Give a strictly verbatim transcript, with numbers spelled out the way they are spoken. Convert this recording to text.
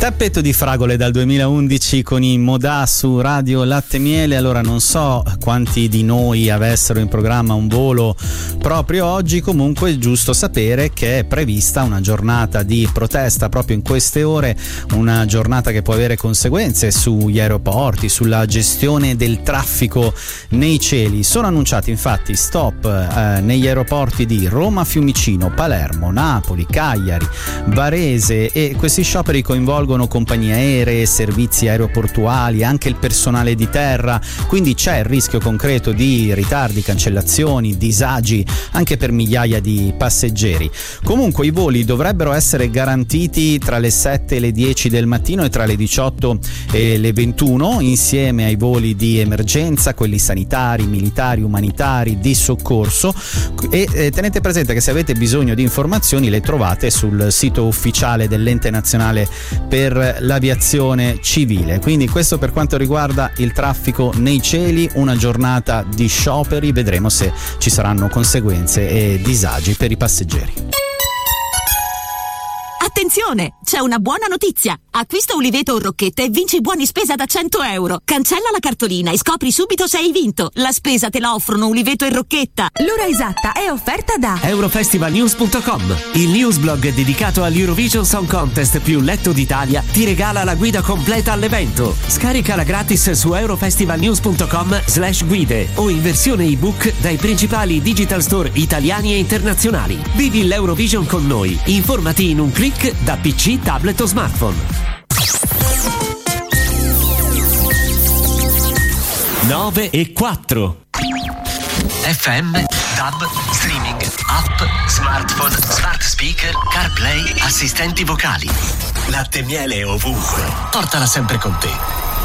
Tappeto di fragole dal duemilaundici con i Modà su Radio Latte Miele. Allora non so quanti di noi avessero in programma un volo proprio oggi, comunque è giusto sapere che è prevista una giornata di protesta proprio in queste ore, una giornata che può avere conseguenze sugli aeroporti, sulla gestione del traffico nei cieli. Sono annunciati infatti stop eh, negli aeroporti di Roma, Fiumicino, Palermo, Napoli, Cagliari, Varese, e questi scioperi coinvolgono compagnie aeree, servizi aeroportuali, anche il personale di terra, quindi c'è il rischio concreto di ritardi, cancellazioni, disagi anche per migliaia di passeggeri. Comunque i voli dovrebbero essere garantiti tra le sette e le dieci del mattino e tra le diciotto e le ventuno, insieme ai voli di emergenza, quelli sanitari, militari, umanitari, di soccorso, e eh, tenete presente che se avete bisogno di informazioni le trovate sul sito ufficiale dell'Ente Nazionale per l'Aviazione Civile. Quindi questo per quanto riguarda il traffico nei cieli, una giornata di scioperi, vedremo se ci saranno conseguenze e disagi per i passeggeri. Attenzione, c'è una buona notizia. Acquista Uliveto o Rocchetta e vinci buoni spesa da cento euro. Cancella la cartolina e scopri subito se hai vinto. La spesa te la offrono Uliveto e Rocchetta. L'ora esatta è offerta da Eurofestivalnews punto com. Il newsblog dedicato all'Eurovision Song Contest più letto d'Italia ti regala la guida completa all'evento. Scaricala gratis su eurofestivalnews punto com slash guide o in versione ebook dai principali digital store italiani e internazionali. Vivi l'Eurovision con noi. Informati in un click da P C, tablet o smartphone. nove e quattro. F M, D A B, streaming, app, smartphone, smart speaker, CarPlay, assistenti vocali. Latte Miele ovunque. Portala sempre con te.